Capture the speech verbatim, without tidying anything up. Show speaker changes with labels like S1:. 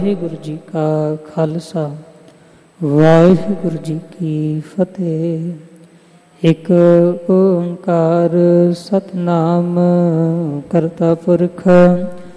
S1: ਵਾਹਿਗੁਰੂ ਜੀ ਕਾ ਖਾਲਸਾ ਵਾਹਿਗੁਰੂ ਜੀ ਕੀ ਫਤਿਹ। ਇੱਕ ਓੰਕਾਰ ਸਤਿਨਾਮ ਕਰਤਾ ਪੁਰਖ